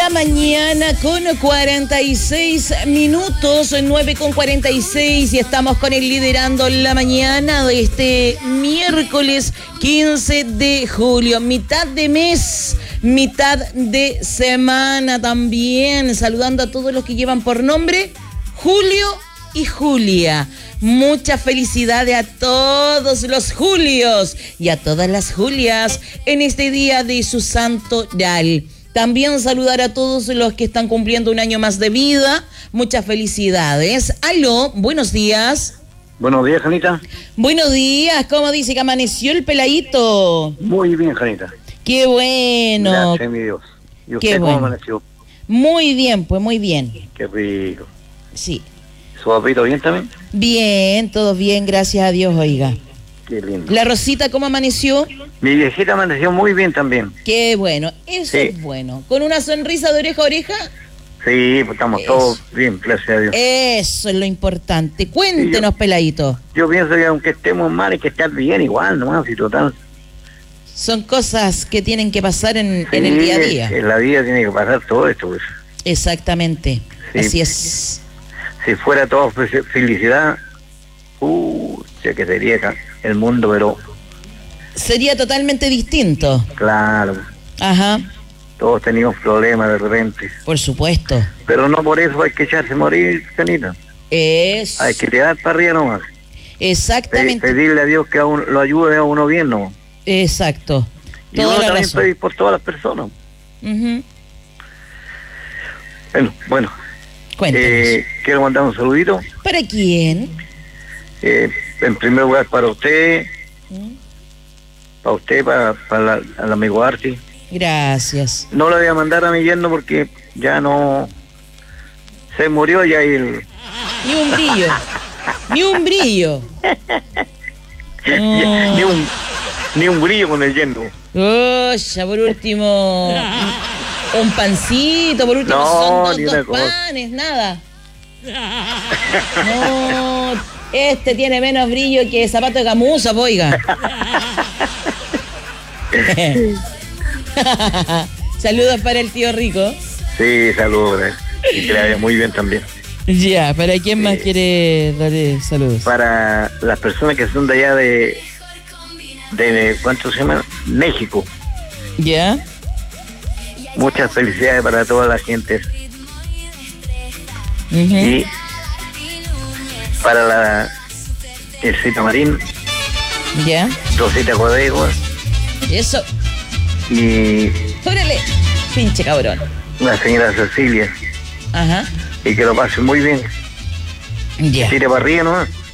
la mañana con 46 minutos, 9:46, y estamos con el Liderando la Mañana de este miércoles 15 de julio, mitad de mes, mitad de semana también, saludando a todos los que llevan por nombre Julio y Julia. Muchas felicidades a todos los Julios y a todas las Julias en este día de su santo Yal. También saludar a todos los que están cumpliendo un año más de vida. Muchas felicidades. Aló, buenos días. Buenos días, Janita. Buenos días, ¿cómo dice que amaneció el peladito? Muy bien, Janita. Qué bueno. Gracias, mi Dios. ¿Y usted cómo amaneció? Muy bien, pues muy bien. Qué rico. Sí. ¿Su papito bien también? Bien, todo bien, gracias a Dios, oiga. Qué lindo. ¿La Rosita cómo amaneció? Mi viejita amaneció muy bien también. Qué bueno, eso Sí. es bueno. ¿Con una sonrisa de oreja a oreja? Sí, pues estamos Eso. todos bien, gracias a Dios. Eso es lo importante. Cuéntenos, peladito. Yo pienso que aunque estemos mal hay que estar bien igual, nomás, y total. Son cosas que tienen que pasar en Sí, el día a día. En la vida tiene que pasar todo esto, pues. Exactamente, Sí. así es. Si fuera todo felicidad, ya que sería acá el mundo, pero Sería totalmente distinto. claro, Ajá, todos teníamos problemas de repente. por supuesto. Pero no por eso hay que echarse a morir, Janita. Es Hay que tirar para arriba nomás. exactamente. Pedirle a Dios que a uno, lo ayude a uno bien, ¿no? Exacto. Y Toda uno la también razón. pedir por todas las personas. Ujú. Bueno, Cuéntanos. quiero mandar un saludito. ¿Para quién? En primer lugar para usted, para al amigo Arti. Gracias. No lo voy a mandar a mi yerno porque ya no... Se murió ya el... Ni un brillo. Ni un brillo. Ni un brillo con el yerno. Ya por último, un pancito, por último No, son ni dos una cosa. panes, nada. No, este tiene menos brillo que zapato de gamuza, oiga. Saludos para el tío Rico. Sí, saludos. Y que le vaya muy bien también. Ya, ¿para quién más quiere darle saludos? Para las personas que son de allá de ¿cuánto se llama? México. ¿Ya? Muchas felicidades para toda la gente. Ujú. Y para el Cita Marín, ¿Ya? Rosita Codego Eso. y Órale, pinche cabrón. la señora Cecilia. Ajá. Y que lo pasen muy bien. Ya. Tire para arriba, ¿no?